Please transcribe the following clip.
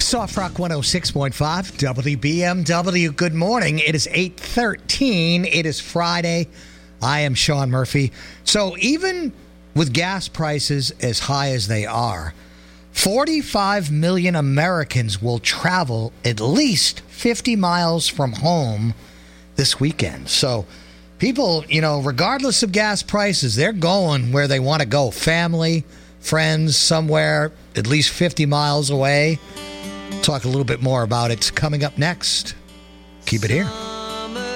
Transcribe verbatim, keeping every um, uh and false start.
Soft Rock one oh six point five, W B M W. Good morning. It is eight thirteen. It is Friday. I am Sean Murphy. So even with gas prices as high as they are, forty-five million Americans will travel at least fifty miles from home this weekend. So people, you know, regardless of gas prices, they're going where they want to go. Family, friends, somewhere at least fifty miles away. Talk a little bit more about it coming up next. Keep it here.